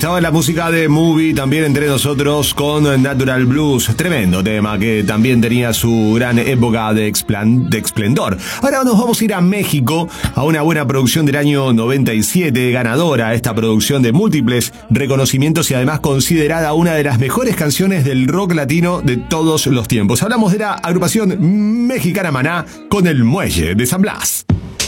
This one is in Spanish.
pasaba la música de Movie también entre nosotros con Natural Blues. Tremendo tema que también tenía su gran época de esplendor. Ahora nos vamos a ir a México, a una buena producción del año 97, ganadora esta producción de múltiples reconocimientos y además considerada una de las mejores canciones del rock latino de todos los tiempos. Hablamos de la agrupación mexicana Maná con El Muelle de San Blas.